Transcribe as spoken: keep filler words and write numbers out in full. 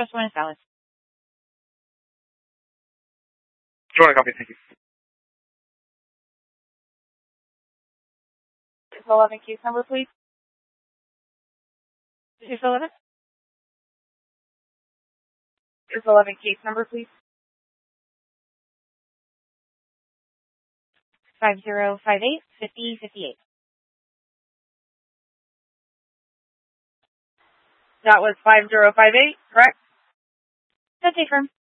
Just one salad. Sure, copy, thank you. Is eleven case number, please? Is eleven? Is eleven case number, please? Five zero five eight fifty fifty eight. That was five zero five eight, correct? That's a firm.